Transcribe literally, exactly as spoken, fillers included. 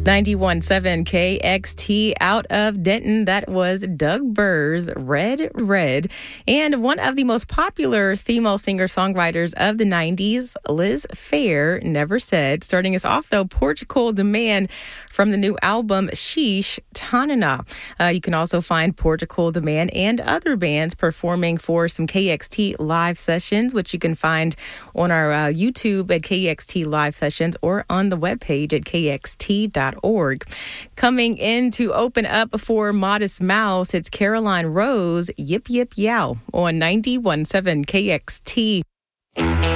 ninety-one point seven K X T out of Denton. That was Doug Burr's Red Red. And one of the most popular female singer-songwriters of the nineties, Liz Phair, Never Said. Starting us off, though, Portugal the Man from the new album Sheesh Tanana. Uh, you can also find Portugal the Man and other bands performing for some K X T live sessions, which you can find on our uh, YouTube at K X T Live Sessions or on the webpage at K X T dot org. Coming in to open up for Modest Mouse, it's Caroline Rose, Yip Yip Yow on ninety-one point seven K X T.